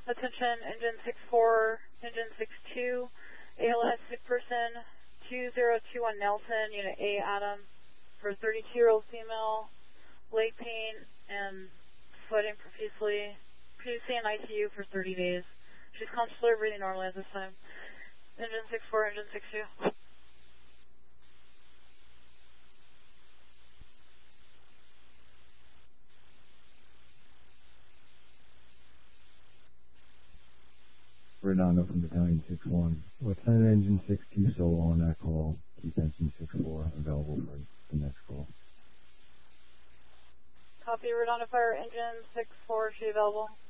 Attention, engine 6-4, engine 6-2, ALS sick person, 2021 Nelson, unit A, Adam, for 32-year-old female, leg pain and sweating profusely, previously in ICU for 30 days. She's consciously breathing normally at this time. Engine 6-4, engine 6-2. Redondo from Battalion 6-1. Lieutenant Engine 6-2 solo on that call. Keep Engine 6-4 available for the next call. Copy, Redondo Fire, engine 6-4, she available.